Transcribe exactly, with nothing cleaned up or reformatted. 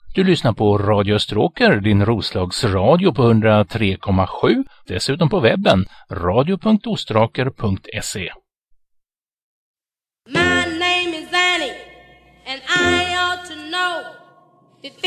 Du lyssnar på Radio Österåker, din Roslagsradio på hundra tre komma sju. Dessutom på webben radio punkt ostraker punkt se. My name is Annie and I ought to know